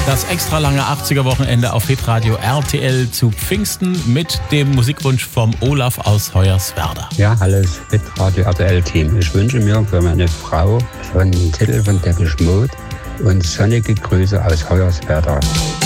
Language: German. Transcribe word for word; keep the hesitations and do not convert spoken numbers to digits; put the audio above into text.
Das extra lange achtziger-Wochenende auf Hitradio R T L zu Pfingsten mit dem Musikwunsch vom Olaf aus Hoyerswerda. Ja, alles Hitradio R T L-Team. Ich wünsche mir für meine Frau einen Titel von Depeche Mode und sonnige Grüße aus Hoyerswerda.